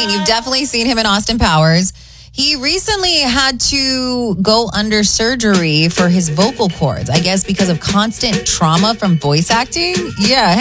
Green. You've definitely seen him in Austin Powers. He recently had to go under surgery for his vocal cords, I guess because of constant trauma from voice acting. Yeah,